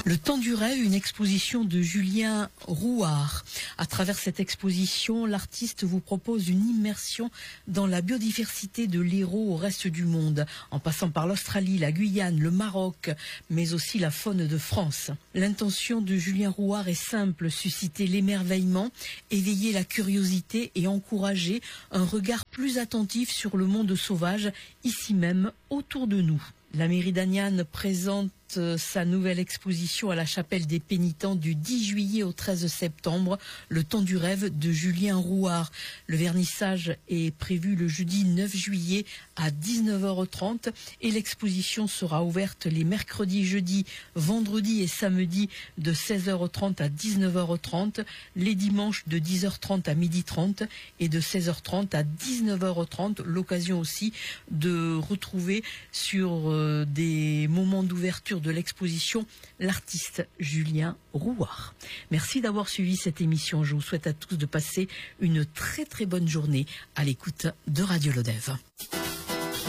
Le temps du rêve, une exposition de Julien Rouart. À travers cette exposition, l'artiste vous propose une immersion dans la biodiversité de l'Hérault au reste du monde, en passant par l'Australie, la Guyane, le Maroc, mais aussi la faune de France. L'intention de Julien Rouart est simple, susciter l'émerveillement, éveiller la curiosité et encourager un regard plus attentif sur le monde sauvage, ici même, autour de nous. La mairie d'Aniane présente sa nouvelle exposition à la chapelle des pénitents du 10 juillet au 13 septembre, le temps du rêve de Julien Rouart. Le vernissage est prévu le jeudi 9 juillet à 19h30 et l'exposition sera ouverte les mercredis, jeudis, vendredis et samedis de 16h30 à 19h30, les dimanches de 10h30 à 12h30 et de 16h30 à 19h30. L'occasion aussi de retrouver sur des moments d'ouverture de l'exposition l'artiste Julien Rouart. Merci d'avoir suivi cette émission. Je vous souhaite à tous de passer une très très bonne journée à l'écoute de Radio Lodève.